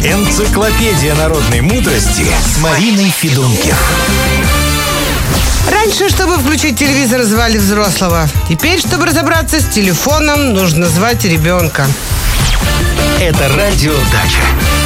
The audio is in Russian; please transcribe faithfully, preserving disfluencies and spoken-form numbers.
Энциклопедия народной мудрости с Мариной Федункив. Раньше, чтобы включить телевизор, звали взрослого. Теперь, чтобы разобраться с телефоном, нужно звать ребенка. Это радио «Дача».